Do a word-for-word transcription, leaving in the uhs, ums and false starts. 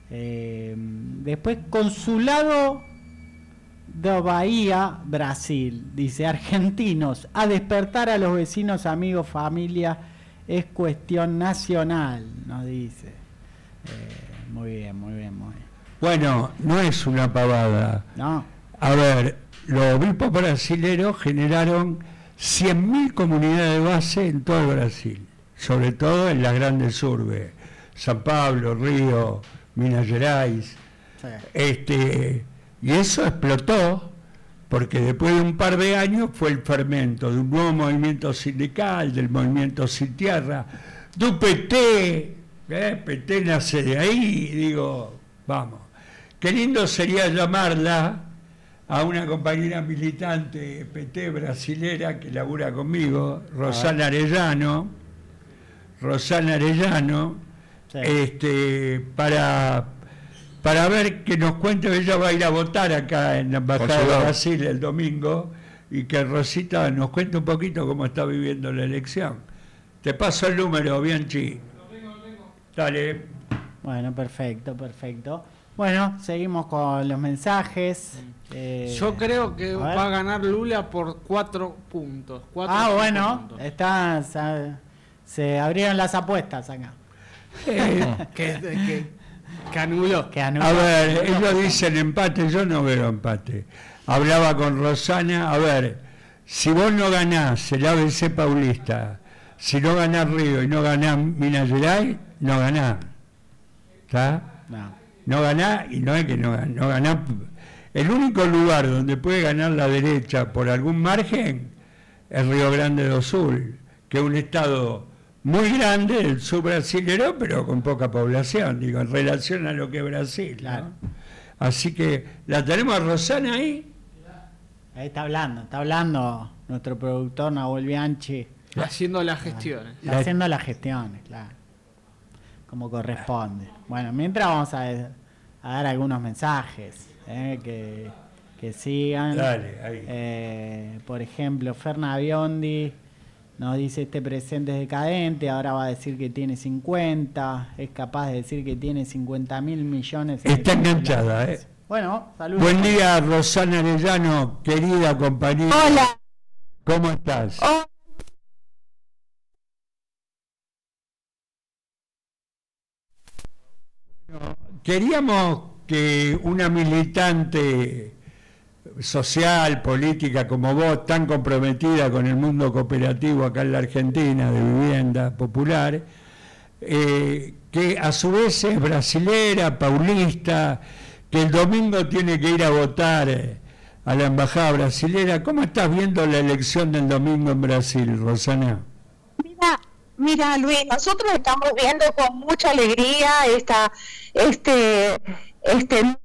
Eh, después, Consulado de Bahía, Brasil. Dice, argentinos, a despertar a los vecinos, amigos, familia, es cuestión nacional, nos dice. Eh, muy bien, muy bien, muy bien. Bueno, no es una pavada. No. A ver, los obispos brasileros generaron cien mil comunidades de base en todo el Brasil, sobre todo en las grandes urbes, San Pablo, Río, Minas Gerais. Sí. Este, y eso explotó porque después de un par de años fue el fermento de un nuevo movimiento sindical, del movimiento Sin Tierra, del P T, ¿eh? P T nace de ahí, digo, vamos. Qué lindo sería llamarla a una compañera militante P T brasilera que labura conmigo, Rosana Arellano, Rosana Arellano, sí. este, para, para ver que nos cuente, ella va a ir a votar acá en la Embajada de Brasil el domingo, y que Rosita nos cuente un poquito cómo está viviendo la elección. Te paso el número, Bianchi. Lo tengo, lo tengo. Dale. Bueno, perfecto, perfecto. Bueno, seguimos con los mensajes. Eh, Yo creo que a va a ganar Lula por cuatro puntos. Cuatro, ah, bueno, puntos. está, se, se abrieron las apuestas acá. Eh, que, que, que anuló. Que anuló. A ver, ellos dicen empate, yo no veo empate. Hablaba con Rosana, a ver, si vos no ganás el A B C Paulista, si no ganás Río y no ganás Minas Gerais, no ganás. ¿Está? No. No ganás, y no es que no ganás, no ganás. El único lugar donde puede ganar la derecha por algún margen es Río Grande do Sul, que es un estado muy grande del sur brasilero, pero con poca población, digo, en relación a lo que es Brasil, claro. ¿no? Así que, ¿la tenemos a Rosana ahí? Ahí está hablando, está hablando nuestro productor Nahuel Bianchi. Haciendo las gestiones. Está haciendo las gestiones, claro. Como corresponde. Bueno, mientras vamos a, a dar algunos mensajes eh, que, que sigan. Dale, ahí. Eh, por ejemplo, Ferna Biondi nos dice: este presente es decadente, ahora va a decir que tiene cincuenta, es capaz de decir que tiene cincuenta mil millones. Está enganchada, ¿eh? Bueno, saludos. Buen día, Rosana Arellano, querida compañera. Hola. ¿Cómo estás? Hola. Queríamos que una militante social, política como vos, tan comprometida con el mundo cooperativo acá en la Argentina, de vivienda popular, eh, que a su vez es brasilera, paulista, que el domingo tiene que ir a votar a la embajada brasilera. ¿Cómo estás viendo la elección del domingo en Brasil, Rosana? Mira, mira, Luis, nosotros estamos viendo con mucha alegría esta, este, este